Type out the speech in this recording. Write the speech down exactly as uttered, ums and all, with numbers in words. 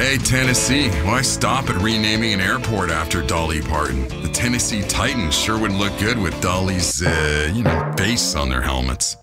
Hey, Tennessee, why stop at renaming an airport after Dolly Parton? The Tennessee Titans sure would look good with Dolly's, uh, you know, face on their helmets.